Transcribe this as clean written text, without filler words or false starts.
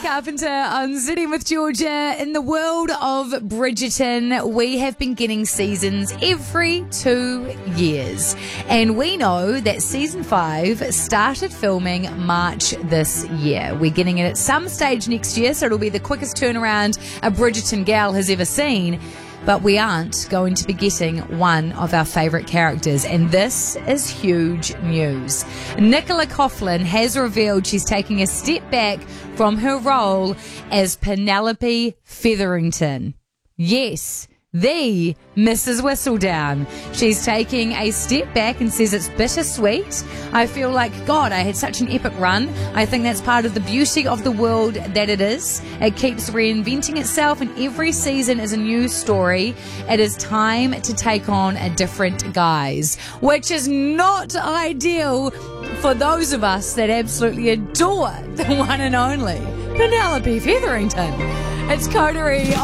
Carpenter on Sitting with Georgia. In the world of Bridgerton, we have been getting seasons every 2 years. And we know that season 5 started filming March this year. We're getting it at some stage next year, so it'll be the quickest turnaround a Bridgerton gal has ever seen. But we aren't going to be getting one of our favourite characters, and this is huge news. Nicola Coughlan has revealed she's taking a step back from her role as Penelope Featherington. Yes, the Mrs. Whistledown. She's taking a step back and says it's bittersweet. I feel like, God, I had such an epic run. I think that's part of the beauty of the world that it is. It keeps reinventing itself, and every season is a new story. It is time to take on a different guise, which is not ideal for those of us that absolutely adore the one and only Penelope Featherington. It's Coterie